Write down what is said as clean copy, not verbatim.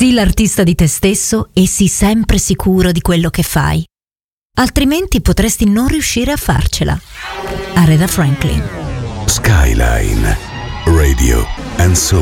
Sii l'artista di te stesso e sii sempre sicuro di quello che fai. Altrimenti potresti non riuscire a farcela. Aretha Franklin. Skyline Radio and Soul.